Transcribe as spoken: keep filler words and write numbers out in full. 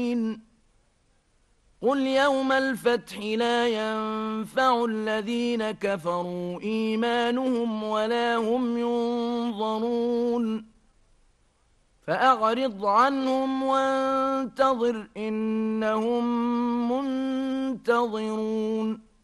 قل يوم الفتح لا ينفع الذين كفروا إيمانهم ولا هم ينظرون فأعرض عنهم وانتظر إنهم منتظرون